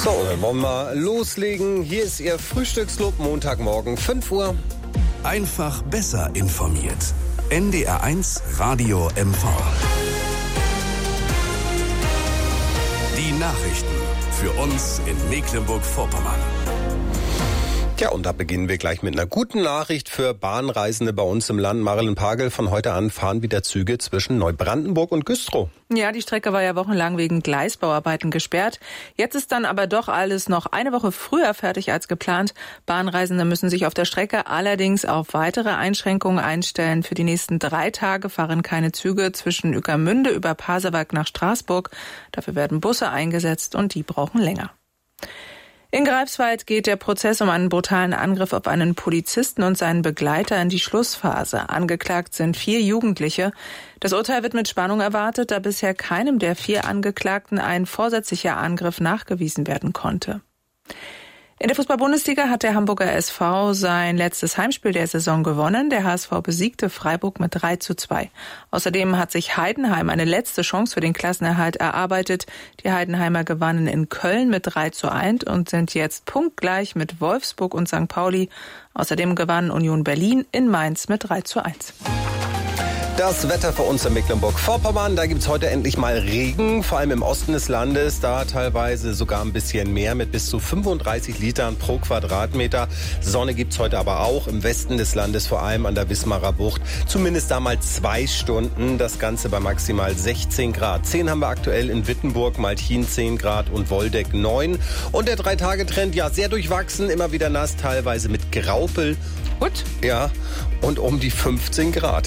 So, dann wollen wir loslegen. Hier ist Ihr Frühstücksclub, Montagmorgen, 5 Uhr. Einfach besser informiert. NDR1 Radio MV. Die Nachrichten für uns in Mecklenburg-Vorpommern. Ja, und da beginnen wir gleich mit einer guten Nachricht für Bahnreisende bei uns im Land. Marilyn Pagel, von heute an fahren wieder Züge zwischen Neubrandenburg und Güstrow. Ja, die Strecke war ja wochenlang wegen Gleisbauarbeiten gesperrt. Jetzt ist dann aber doch alles noch eine Woche früher fertig als geplant. Bahnreisende müssen sich auf der Strecke allerdings auf weitere Einschränkungen einstellen. Für die nächsten 3 Tage fahren keine Züge zwischen Ueckermünde über Pasewalk nach Straßburg. Dafür werden Busse eingesetzt und die brauchen länger. In Greifswald geht der Prozess um einen brutalen Angriff auf einen Polizisten und seinen Begleiter in die Schlussphase. Angeklagt sind 4 Jugendliche. Das Urteil wird mit Spannung erwartet, da bisher keinem der 4 Angeklagten ein vorsätzlicher Angriff nachgewiesen werden konnte. In der Fußball-Bundesliga hat der Hamburger SV sein letztes Heimspiel der Saison gewonnen. Der HSV besiegte Freiburg mit 3:2. Außerdem hat sich Heidenheim eine letzte Chance für den Klassenerhalt erarbeitet. Die Heidenheimer gewannen in Köln mit 3:1 und sind jetzt punktgleich mit Wolfsburg und St. Pauli. Außerdem gewann Union Berlin in Mainz mit 3:1. Das Wetter für uns in Mecklenburg-Vorpommern. Da gibt's heute endlich mal Regen, vor allem im Osten des Landes. Da teilweise sogar ein bisschen mehr mit bis zu 35 Litern pro Quadratmeter. Sonne gibt's heute aber auch im Westen des Landes, vor allem an der Wismarer Bucht. Zumindest da mal 2 Stunden. Das Ganze bei maximal 16 Grad. 10 haben wir aktuell in Wittenburg, Malchin 10 Grad und Woldeck 9. Und der 3-Tage-Trend, ja, sehr durchwachsen. Immer wieder nass, teilweise mit Graupel. Gut. Ja, und um die 15 Grad.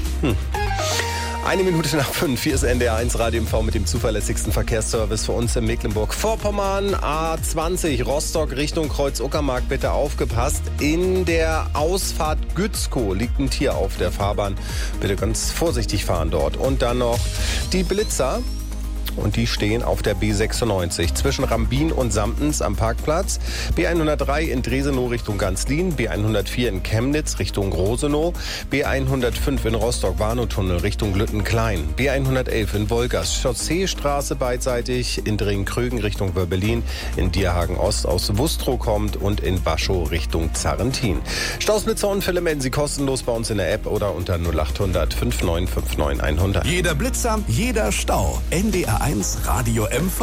1 Minute nach 5, hier ist NDR1 Radio MV mit dem zuverlässigsten Verkehrsservice für uns in Mecklenburg-Vorpommern. A20 Rostock Richtung Kreuz-Uckermark, bitte aufgepasst. In der Ausfahrt Gützkow liegt ein Tier auf der Fahrbahn. Bitte ganz vorsichtig fahren dort. Und dann noch die Blitzer. Und die stehen auf der B96 zwischen Rambin und Samtens am Parkplatz. B103 in Dresenow Richtung Ganzlin, B104 in Chemnitz Richtung Grosenow, B105 in Rostock-Warnow-Tunnel Richtung Lüttenklein, B111 in Wolgast, Chausseestraße beidseitig, in Dringen-Krögen Richtung Wörbelin, in Dierhagen-Ost aus Wustrow kommt und in Waschow Richtung Zarrentin. Stausblitzerunfälle melden Sie kostenlos bei uns in der App oder unter 0800 5959 100. Jeder Blitzer, jeder Stau. NDR1 Radio MV.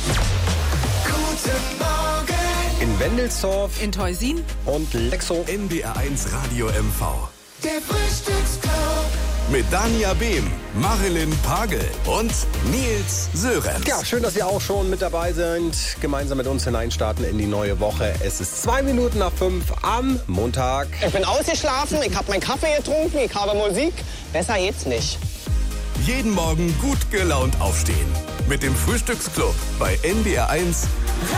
Guten Morgen. In Wendelsdorf, In Teusin und Lexow. NDR1 Radio MV. Der Frühstücksclub. Mit Danja Behm, Marilyn Pagel und Nils Sörenz. Ja, schön, dass Sie auch schon mit dabei sind. Gemeinsam mit uns hineinstarten in die neue Woche. Es ist 2 Minuten nach 5 am Montag. Ich bin ausgeschlafen, ich habe meinen Kaffee getrunken, ich habe Musik. Besser geht's nicht. Jeden Morgen gut gelaunt aufstehen. Mit dem Frühstücksclub bei NDR1